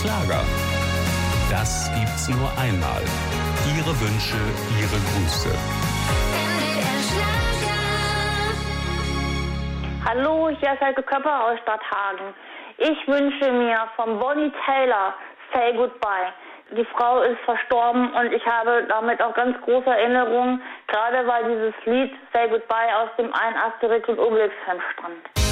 Schlager. Das gibt's nur einmal. Ihre Wünsche, Ihre Grüße. Hallo, hier ist Heike Köpper aus Stadthagen. Ich wünsche mir von Bonnie Tyler Say Goodbye. Die Frau ist verstorben und ich habe damit auch ganz große Erinnerungen, gerade weil dieses Lied Say Goodbye aus dem einen Asterix und Obelix Film stammt.